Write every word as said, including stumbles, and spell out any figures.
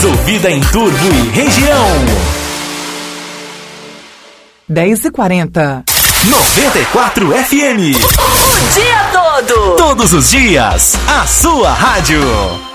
mais ouvida em Turvo e região. dez e quarenta. noventa e quatro F M. O dia todo. Todos os dias, a sua rádio.